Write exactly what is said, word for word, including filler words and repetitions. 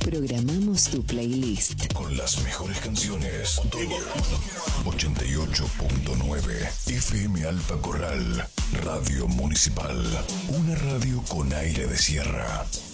Programamos tu playlist con las mejores canciones. ochenta y ocho punto nueve F M Alta Corral, Radio Municipal, una radio con aire de sierra.